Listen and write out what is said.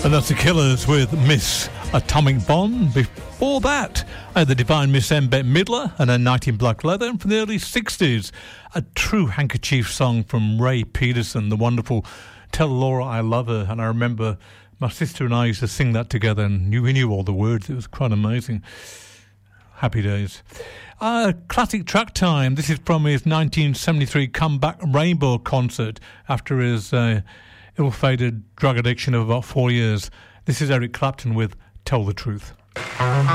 And that's the Killers with Miss Atomic Bomb. Before that, the divine Miss M. Bette Midler and her Night in Black Leather. And from the early 60s, a true handkerchief song from Ray Peterson, the wonderful Tell Laura I Love Her. And I remember my sister and I used to sing that together, and we knew all the words. It was quite amazing. Happy days. Classic track time. This is from his 1973 comeback Rainbow concert after his ill-fated drug addiction of about 4 years. This is Eric Clapton with Tell the Truth.